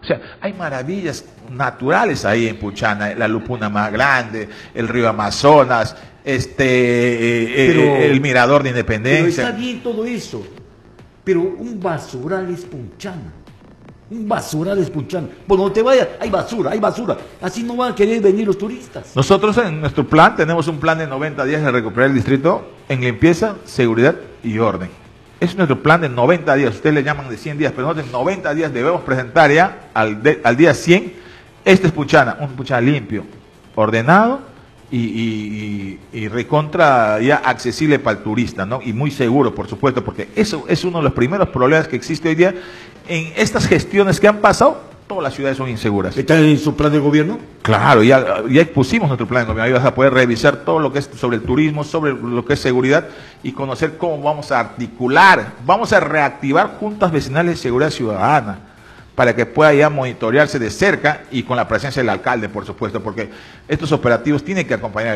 sea, hay maravillas naturales ahí en Puchana, la Lupuna más grande, el río Amazonas, el Mirador de Independencia. Pero está bien todo eso, pero un basural es Puchana. Un basural es Puchana. Por donde te vayas, hay basura, hay basura. Así no van a querer venir los turistas. Nosotros en nuestro plan tenemos un plan de 90 días de recuperar el distrito en limpieza, seguridad y orden. Es nuestro plan de 90 días. Ustedes le llaman de 100 días, pero nosotros en 90 días debemos presentar ya al día 100. Este es Puchana, un Puchana limpio, ordenado y recontra ya accesible para el turista, ¿no? Y muy seguro, por supuesto, porque eso es uno de los primeros problemas que existe hoy día. En estas gestiones que han pasado, todas las ciudades son inseguras. ¿Están en su plan de gobierno? Claro, ya expusimos nuestro plan de gobierno. Ahí vas a poder revisar todo lo que es sobre el turismo, sobre lo que es seguridad y conocer cómo vamos a articular, vamos a reactivar juntas vecinales de seguridad ciudadana para que pueda ya monitorearse de cerca y con la presencia del alcalde, por supuesto, porque estos operativos tienen que acompañar